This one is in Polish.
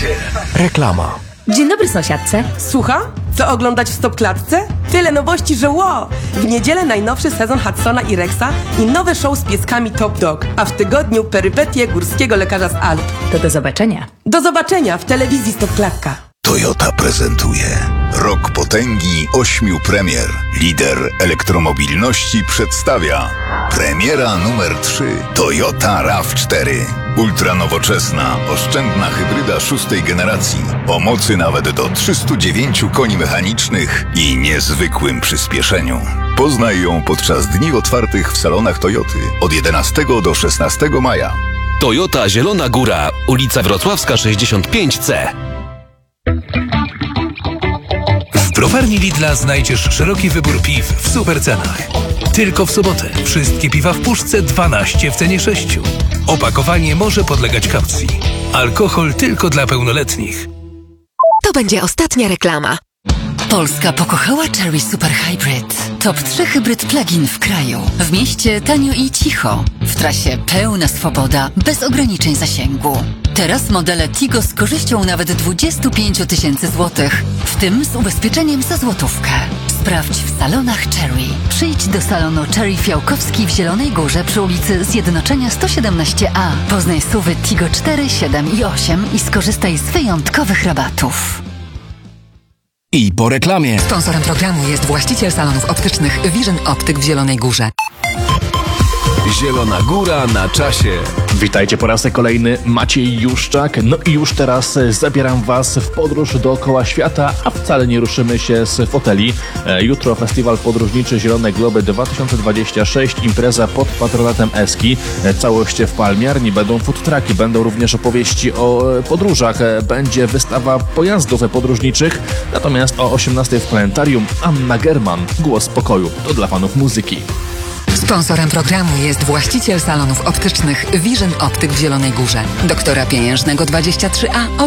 Reklama. Dzień dobry, sąsiadce. Słucha? Co oglądać w Stopklatce? Tyle nowości, że ło! W niedzielę najnowszy sezon Hudsona i Rexa i nowe show z pieskami Top Dog, a w tygodniu perypetie górskiego lekarza z Alp. To do zobaczenia. Do zobaczenia w telewizji Stopklatka. Toyota prezentuje Rok Potęgi 8 premier. Lider elektromobilności przedstawia premiera numer 3 Toyota RAV4. Ultranowoczesna, oszczędna hybryda 6. generacji o mocy nawet do 309 koni mechanicznych i niezwykłym przyspieszeniu. Poznaj ją podczas dni otwartych w salonach Toyoty od 11 do 16 maja. Toyota Zielona Góra, ulica Wrocławska 65C. W browarni Lidla znajdziesz szeroki wybór piw w super cenach. Tylko w sobotę wszystkie piwa w puszce 12 w cenie 6. Opakowanie może podlegać kaucji. Alkohol tylko dla pełnoletnich. To będzie ostatnia reklama. Polska pokochała Chery Super Hybrid. Top 3 hybryd plug-in w kraju. W mieście tanio i cicho. W trasie pełna swoboda, bez ograniczeń zasięgu. Teraz modele Tigo z korzyścią nawet 25 000 złotych, w tym z ubezpieczeniem za złotówkę. Sprawdź w salonach Chery. Przyjdź do salonu Chery Fiałkowski w Zielonej Górze przy ulicy Zjednoczenia 117A. Poznaj SUV-y Tigo 4, 7 i 8 i skorzystaj z wyjątkowych rabatów. I po reklamie. Sponsorem programu jest właściciel salonów optycznych Vision Optyk w Zielonej Górze. Zielona Góra na czasie. Witajcie po raz kolejny, Maciej Juszczak. No i już teraz zabieram Was w podróż dookoła świata, a wcale nie ruszymy się z foteli. Jutro Festiwal Podróżniczy Zielone Globy 2026, impreza pod patronatem Eski. Całość w palmiarni, będą food trucki, będą również opowieści o podróżach, będzie wystawa pojazdów podróżniczych. Natomiast o 18 w planetarium Anna German, Głos Pokoju. To dla fanów muzyki. Sponsorem programu jest właściciel salonów optycznych Vision Optyk w Zielonej Górze. Doktora Pieniężnego 23A.